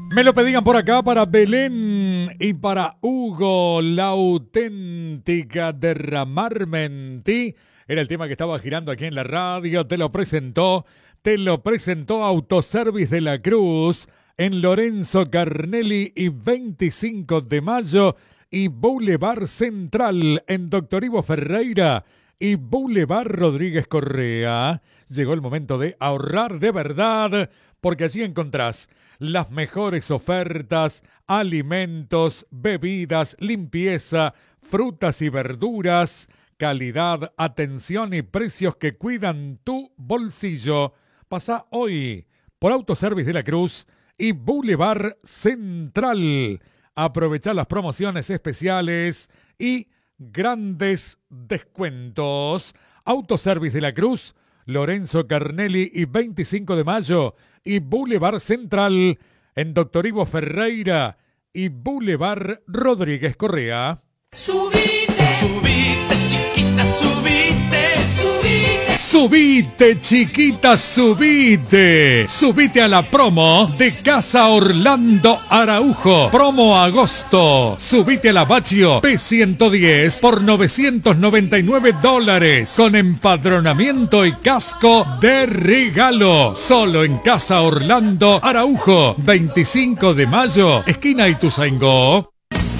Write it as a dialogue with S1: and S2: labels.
S1: Me lo pedían por acá para Belén y para Hugo, la auténtica derramarme en ti. Era el tema que estaba girando aquí en la radio. Te lo presentó Autoservice de la Cruz en Lorenzo Carnelli y 25 de mayo y Boulevard Central en Doctor Ivo Ferreira y Boulevard Rodríguez Correa. Llegó el momento de ahorrar de verdad, porque allí encontrás las mejores ofertas, alimentos, bebidas, limpieza, frutas y verduras, calidad, atención y precios que cuidan tu bolsillo. Pasa hoy por Autoservice de la Cruz y Boulevard Central. Aprovechá las promociones especiales y grandes descuentos. Autoservice de la Cruz, Lorenzo Carnelli y 25 de mayo y Boulevard Central en Doctor Ivo Ferreira y Boulevard Rodríguez Correa.
S2: Subite, subite, chiquita, subite, subite.
S1: Subite, chiquita, subite. Subite a la promo de Casa Orlando Araujo. Promo agosto. Subite a la Baccio P110 por $999 con empadronamiento y casco de regalo. Solo en Casa Orlando Araujo. 25 de mayo, esquina Ituzaingó.